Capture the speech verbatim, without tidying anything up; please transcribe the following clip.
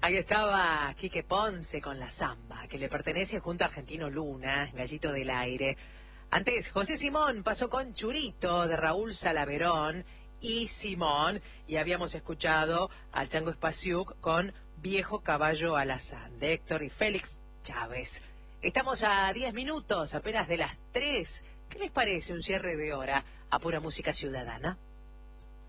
Ahí estaba Quique Ponce con la samba, que le pertenece junto a Argentino Luna, Gallito del Aire. Antes, José Simón pasó con Churito, de Raúl Salaverón y Simón, y habíamos escuchado al Chango Spasiuk con Viejo Caballo Alazán, de Héctor y Félix Chávez. Estamos a diez minutos, apenas de las tres. ¿Qué les parece un cierre de hora a pura música ciudadana?